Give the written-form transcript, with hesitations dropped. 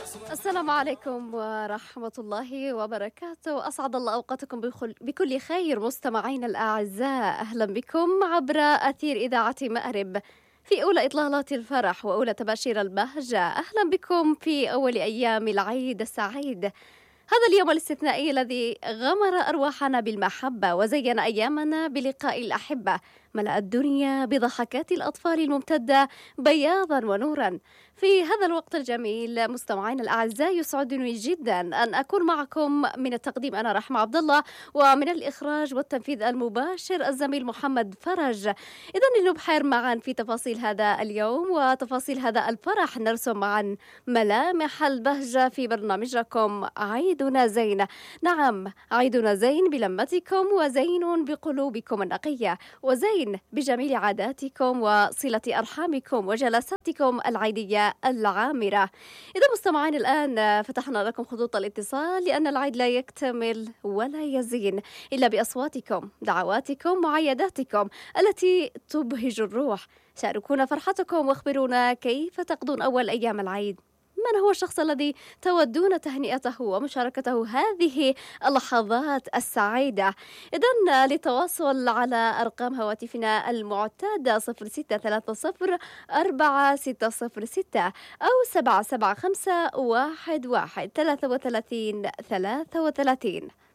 السلام عليكم ورحمة الله وبركاته. أسعد الله أوقاتكم بكل خير مستمعين الأعزاء. أهلا بكم عبر أثير إذاعة مأرب في أولى إطلالات الفرح وأولى تباشير البهجة. أهلا بكم في أول أيام العيد السعيد، هذا اليوم الاستثنائي الذي غمر أرواحنا بالمحبة وزين أيامنا بلقاء الأحبة، ملأ الدنيا بضحكات الأطفال الممتدة بياضا ونورا. في هذا الوقت الجميل مستمعين الأعزاء، يسعدني جدا أن أكون معكم من التقديم أنا رحمة عبد الله، ومن الإخراج والتنفيذ المباشر الزميل محمد فرج. إذن نبحر معا في تفاصيل هذا اليوم وتفاصيل هذا الفرح، نرسم معا ملامح البهجة في برنامجكم عيدنا زين. نعم، عيدنا زين بلمتكم وزين بقلوبكم النقية، وزين بجميل عاداتكم وصلة أرحامكم وجلساتكم العيدية العامرة. إذا مستمعين الآن فتحنا لكم خطوط الاتصال، لأن العيد لا يكتمل ولا يزين إلا بأصواتكم، دعواتكم وعياداتكم التي تبهج الروح. شاركونا فرحتكم واخبرونا كيف تقضون أول أيام العيد. من هو الشخص الذي تودون تهنئته ومشاركته هذه اللحظات السعيدة؟ إذن للتواصل على أرقام هواتفنا المعتادة 0630 أو 775 11 33 33.